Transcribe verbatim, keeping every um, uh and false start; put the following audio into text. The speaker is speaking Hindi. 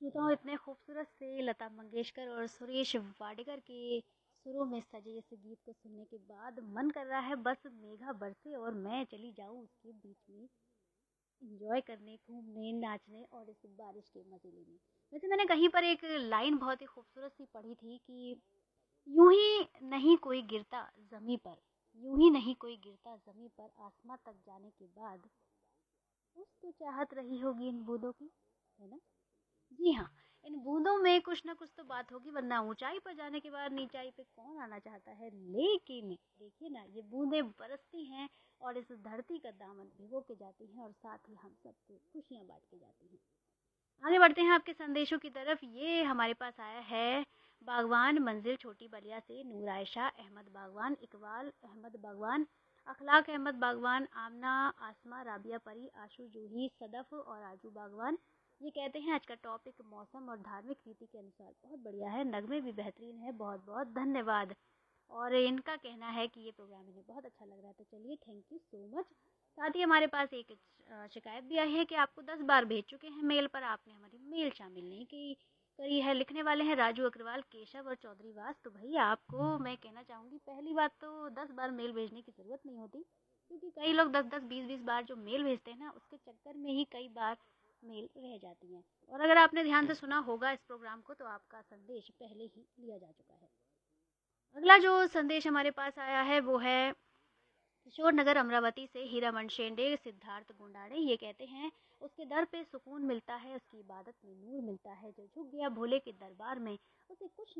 श्रोताओं, इतने खूबसूरत से लता मंगेशकर और सुरेश वाडकर के सुरों में सजे इस गीत को सुनने के बाद मन कर रहा है बस मेघा बरसे और मैं चली जाऊं उसके बीच में एंजॉय करने, घूमने, नाचने और इस बारिश के मजे लेने। वैसे मैंने कहीं पर एक लाइन बहुत ही खूबसूरत सी पढ़ी थी कि यूं ही नहीं कोई गिरता जमी पर, यूं ही नहीं कोई गिरता जमी पर, आसमां तक जाने के बाद कुछ तो चाहत रही होगी इन बूंदों की, है ना? जी हाँ, इन बूंदों में कुछ ना कुछ तो बात होगी, वरना ऊंचाई पर जाने के बाद नीचाई पे कौन आना चाहता है। लेकिन देखिए ना, ये बूंदें बरसती हैं और इस धरती का दामन भिगो के जाती हैं और साथ ही हम सबको खुशियां बांट के जाती हैं। आगे बढ़ते हैं आपके संदेशों की तरफ। ये हमारे पास आया है बागवान मंजिल छोटी बलिया से नूर आयशा अहमद बागवान, इकबाल अहमद बागवान, अखलाक अहमद बागवान, आमना, आसमा, राबिया परी, आशु जूही, सदफ और आजू बागवान। ये कहते हैं आज का टॉपिक मौसम और धार्मिक रीति के अनुसार बहुत बढ़िया है, नगमे भी बेहतरीन है, बहुत बहुत धन्यवाद। और इनका कहना है कि ये प्रोग्राम इन्हें बहुत अच्छा लग रहा है, तो चलिए थैंक यू सो मच। साथ ही हमारे पास एक अ, शिकायत भी आई है कि आपको दस बार भेज चुके हैं मेल, पर आपने हमारी मेल शामिल नहीं की करी है। लिखने वाले हैं राजू अग्रवाल, केशव और चौधरी वास। तो भाई आपको मैं कहना चाहूँगी, पहली बात तो दस बार मेल भेजने की ज़रूरत नहीं होती, क्योंकि कई लोग दस दस बीस बीस बार जो मेल भेजते हैं ना, उसके चक्कर में ही कई बार मेल रह जाती हैं। और अगर आपने ध्यान से सुना होगा इस प्रोग्राम को, तो आपका संदेश पहले ही लिया जा चुका है। अगला जो संदेश हमारे पास आया है वो है किशोर नगर अमरावती से हीरामन शेंडे सिद्धार्थ गुंडाड़े। ये कहते हैं उसके दर पे सुकून मिलता है, उसकी इबादत में नूर मिलता है, जो झुक गया भोले के दरबार में उसे कुछ